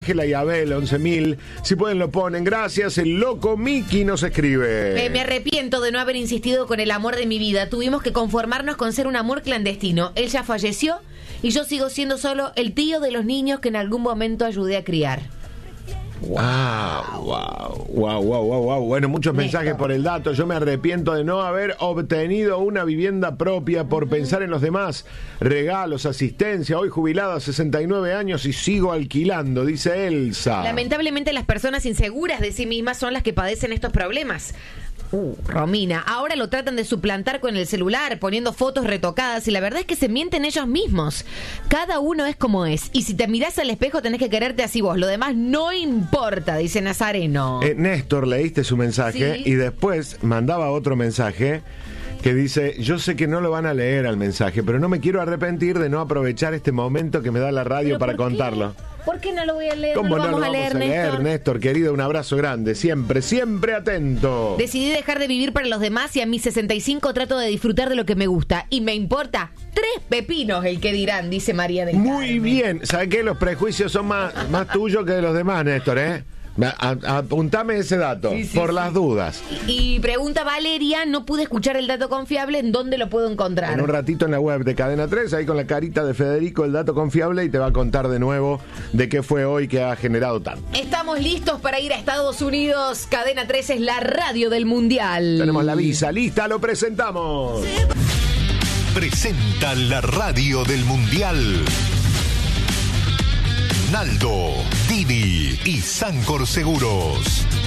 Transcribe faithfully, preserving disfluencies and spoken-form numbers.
Ángela y Abel, once mil. Si pueden lo ponen. Gracias. El loco Miki nos escribe. Eh, me arrepiento de no haber insistido con el amor de mi vida. Tuvimos que conformarnos con ser un amor clandestino. Él ya falleció y yo sigo siendo solo el tío de los niños que en algún momento ayudé a criar. Wow, wow, wow, wow, wow, wow. Bueno, muchos Néstor. mensajes por el dato. Yo me arrepiento de no haber obtenido una vivienda propia por uh-huh. pensar en los demás. Regalos, asistencia. Hoy jubilada a sesenta y nueve años y sigo alquilando, dice Elsa. Lamentablemente las personas inseguras de sí mismas son las que padecen estos problemas. Uh, Romina, ahora lo tratan de suplantar con el celular, poniendo fotos retocadas, y la verdad es que se mienten ellos mismos. Cada uno es como es, y si te mirás al espejo tenés que quererte así vos, lo demás no importa, dice Nazareno. Eh, Néstor, leíste su mensaje, ¿sí? Y después mandaba otro mensaje que dice: yo sé que no lo van a leer al mensaje, pero no me quiero arrepentir de no aprovechar este momento que me da la radio para contarlo. ¿Por qué no lo voy a leer? ¿Cómo no lo no vamos lo a leer, vamos a leer, Néstor? Néstor, querido? Un abrazo grande, siempre, siempre atento. Decidí dejar de vivir para los demás y a mis sesenta y cinco trato de disfrutar de lo que me gusta. Y me importa tres pepinos el que dirán, dice María del Carmen. Muy bien. ¿Sabes qué? Los prejuicios son más, más tuyos que de los demás, Néstor, ¿eh? A, a, apuntame ese dato, sí, sí, por sí. las dudas. Y, y pregunta Valeria, no pude escuchar el dato confiable, ¿en dónde lo puedo encontrar? En un ratito en la web de Cadena tres, ahí con la carita de Federico, el dato confiable, y te va a contar de nuevo de qué fue hoy que ha generado tanto. Estamos listos para ir a Estados Unidos. Cadena tres es la radio del Mundial. Tenemos la visa lista, lo presentamos. Presenta la radio del Mundial. Naldo, Didi y Sancor Seguros.